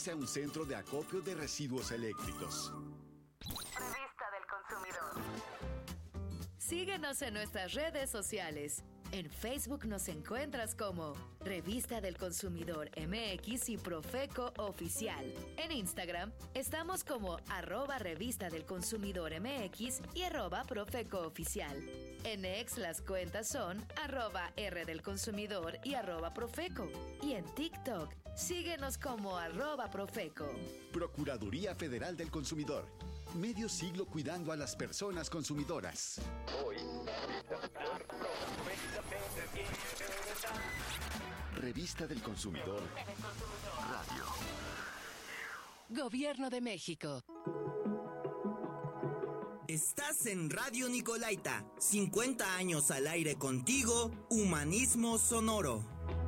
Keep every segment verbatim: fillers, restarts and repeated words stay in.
sea un centro de acopio de residuos eléctricos. Revista del Consumidor. Síguenos en nuestras redes sociales. En Facebook nos encuentras como Revista del Consumidor M X y Profeco Oficial. En Instagram estamos como arroba Revista del Consumidor M X y arroba Profeco Oficial. En X las cuentas son arroba R del Consumidor y arroba Profeco. Y en TikTok síguenos como arroba Profeco. Procuraduría Federal del Consumidor. Medio siglo cuidando a las personas consumidoras. Hoy, Revista del Consumidor. Radio. Gobierno de México. Estás en Radio Nicolaita. cincuenta años al aire contigo. Humanismo sonoro.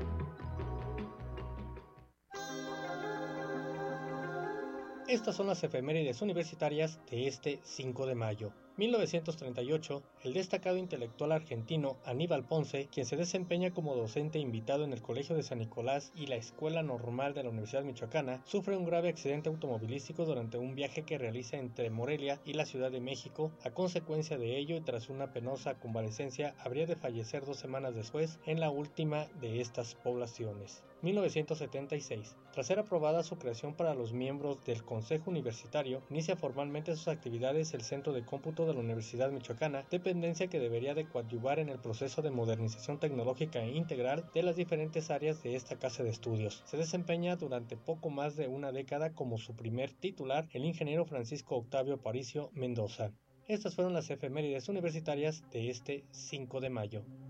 Estas son las efemérides universitarias de este cinco de mayo. mil novecientos treinta y ocho, el destacado intelectual argentino Aníbal Ponce, quien se desempeña como docente invitado en el Colegio de San Nicolás y la Escuela Normal de la Universidad Michoacana, sufre un grave accidente automovilístico durante un viaje que realiza entre Morelia y la Ciudad de México. A consecuencia de ello y tras una penosa convalecencia, habría de fallecer dos semanas después en la última de estas poblaciones. mil novecientos setenta y seis. Tras ser aprobada su creación para los miembros del Consejo Universitario, inicia formalmente sus actividades el Centro de Cómputo de la Universidad Michoacana, dependencia que debería de coadyuvar en el proceso de modernización tecnológica e integral de las diferentes áreas de esta casa de estudios. Se desempeña durante poco más de una década como su primer titular, el ingeniero Francisco Octavio Aparicio Mendoza. Estas fueron las efemérides universitarias de este cinco de mayo.